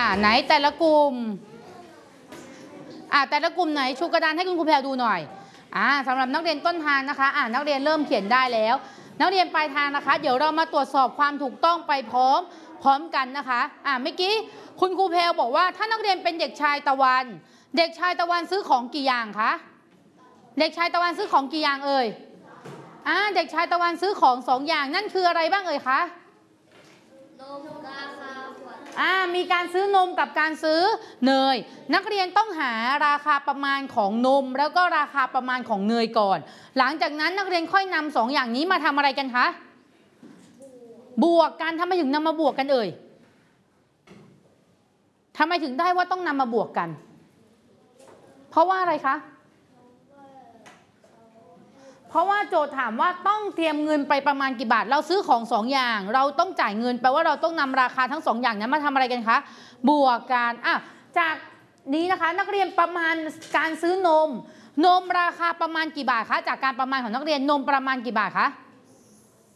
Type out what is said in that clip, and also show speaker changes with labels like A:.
A: ไหนแต่ละกลุ่มแต่ละกลุ่มไหนชูกระดานให้คุณครูแพรดูหน่อยสำหรับนักเรียนต้นทางนะคะนักเรียนเริ่มเขียนได้แล้วนักเรียนปลายทางนะคะเดี๋ยวเรามาตรวจสอบความถูกต้องไปพร้อมกันนะคะเมื่อกี้คุณครูแพรบอกว่าถ้านักเรียนเป็นเด็กชายตะวันเด็กชายตะวันซื้อของกี่อย่างคะเด็กชายตะวันซื้อของกี่อย่างเอ่ยเด็กชายตะวันซื้อของ2 อย่างนั่นคืออะไรบ้างเอ่ยคะนมราคาขวดมีการซื้อนมกับการซื้อเนยนักเรียนต้องหาราคาประมาณของนมแล้วก็ราคาประมาณของเนยก่อนหลังจากนั้นนักเรียนค่อยนำ2 อย่างนี้มาทำอะไรกันคะบวกกันทำไมถึงนำมาบวกกันเอ่ยทำไมถึงได้ว่าต้องนำมาบวกกันเพราะว่าอะไรคะเพราะว่าโจทย์ถามว่าต้องเตรียมเงินไปประมาณกี่บาทเราซื้อของ2 อย่างเราต้องจ่ายเงินแปลว่าเราต้องนำราคาทั้ง2 อย่างนั้นมาทำอะไรกันคะบวกกันจากนี้นะคะนักเรียนประมาณการซื้อนมราคาประมาณกี่บาทคะจากการประมาณของนักเรียนนมประมาณกี่บาทคะ